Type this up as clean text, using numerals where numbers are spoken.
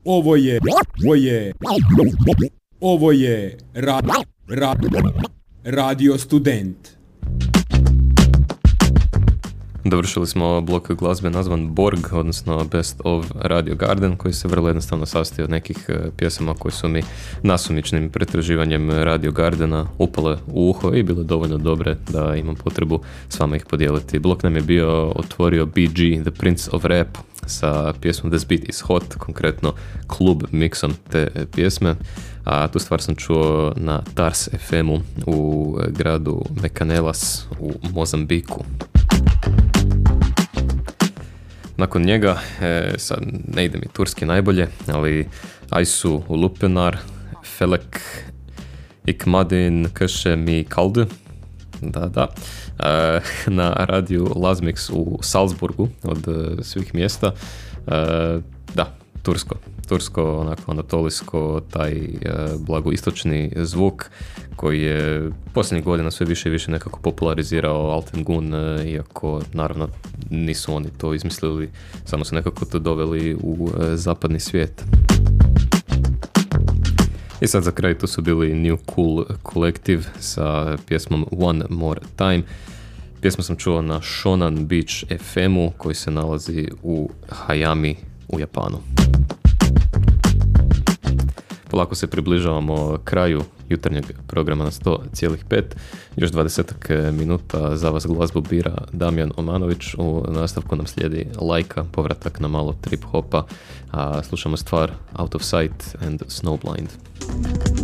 Ovo je Radio Student. Dovršili smo blok glazbe nazvan Borg, odnosno Best of Radio Garden, koji se vrlo jednostavno sastoji od nekih pjesama koje su mi nasumičnim pretraživanjem Radio Gardena upale u uho i bile dovoljno dobre da imam potrebu s vama ih podijeliti. Blok nam je bio otvorio BG, The Prince of Rap, sa pjesmom This Beat is Hot, konkretno klub miksom te pjesme. A tu stvar sam čuo na Tars FM-u u gradu Mekanelas u Mozambiku. Nakon njega, sad ne ide mi turski najbolje, ali Aysu Ulupenar, Felek Ikmadin Köše mi Kaldu, da, na radiju Lazmix u Salzburgu od svih mjesta, da, tursko, onako anatolijsko, taj blagoistočni zvuk koji je posljednjih godina sve više i više nekako popularizirao Alten Gun, iako naravno nisu oni to izmislili, samo su nekako to doveli u zapadni svijet. I sad za kraj tu su bili New Cool Collective sa pjesmom One More Time. Pjesmu sam čuo na Shonan Beach FM-u koji se nalazi u Hayami u Japanu. Polako se približavamo kraju jutarnjeg programa na 100,5. Još 20 minuta za vas glazbu bira Damjan Omanović. U nastavku nam slijedi Lajka, povratak na malo trip hopa. A slušamo stvar Out of Sight and Snowblind.